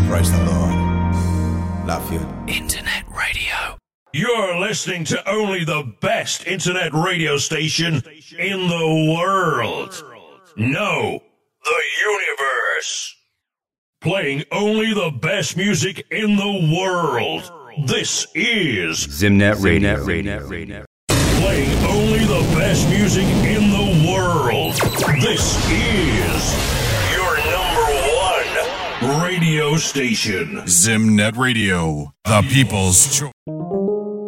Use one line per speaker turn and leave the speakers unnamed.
Praise the Lord. Love you.
Internet radio.
You're listening to only the best internet radio station in the world. No, the universe. Playing only the best music in the world. This is
Zimnet Radio.
Playing only the best music in the world. This is your #1 radio station.
Zimnet Radio, the people's choice.